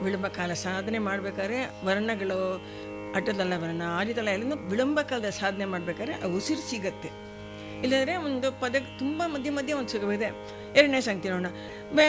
ವಿಳಂಬ ಕಾಲ ಸಾಧನೆ ಮಾಡಬೇಕಾದ್ರೆ ವರ್ಣಗಳು ಅಡ್ಡದಲ್ಲ ವರ್ಣ ಆದಿತಲ ಎಲ್ಲ ವಿಳಂಬ ಕಾಲದ ಸಾಧನೆ ಮಾಡಬೇಕಾದ್ರೆ ಆ ಉಸಿರು ಸಿಗತ್ತೆ. ಇಲ್ಲಂದರೆ ಒಂದು ಪದ ತುಂಬ ಮಧ್ಯೆ ಮಧ್ಯೆ ಒಂದು ಸಿಗಬೇಕಿದೆ. ಎರಡನೇ ಸಂಗತಿ ನೋಡೋಣ.